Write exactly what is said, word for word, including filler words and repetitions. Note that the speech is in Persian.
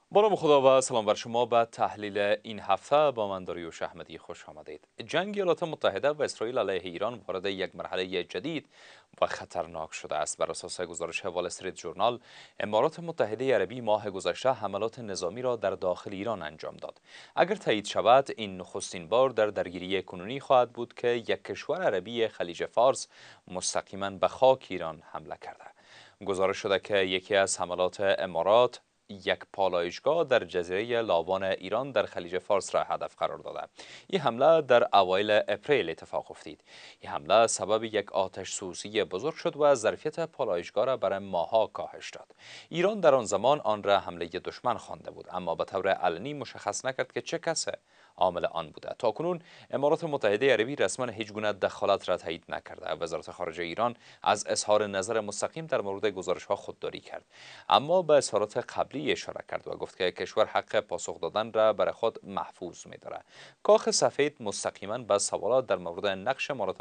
با نام خدا و سلام بر شما. به تحلیل این هفته با من داریوش احمدی خوش آمدید. جنگ ایالات متحده و اسرائیل علیه ایران وارد یک مرحله جدید و خطرناک شده است. بر اساس گزارش وال استریت ژورنال، امارات متحده عربی ماه گذشته حملات نظامی را در داخل ایران انجام داد. اگر تایید شود، این نخستین بار در درگیری کنونی خواهد بود که یک کشور عربی خلیج فارس مستقیما به خاک ایران حمله کرده. گزارش شده که یکی از حملات امارات یک پالایشگاه در جزیره لاوان ایران در خلیج فارس را هدف قرار داده. این حمله در اوایل اپریل اتفاق افتید. این حمله سبب یک آتش سوزی بزرگ شد و ظرفیت پالایشگاه را برای ماه‌ها کاهش داد. ایران در آن زمان آن را حمله دشمن خوانده بود، اما به طور علنی مشخص نکرد که چه کسی عامل آن بوده. تاکنون امارات متحده عربی رسما هیچ گونه دخالت را تایید نکرده. وزارت خارجه ایران از اظهار نظر مستقیم در مورد گزارش‌ها خودداری کرد، اما به اظهارات قبلی اشاره کرد و گفت که کشور حق پاسخ دادن را برای خود محفوظ می‌دارد. کاخ سفید مستقیما به سوالات در مورد نقش امارات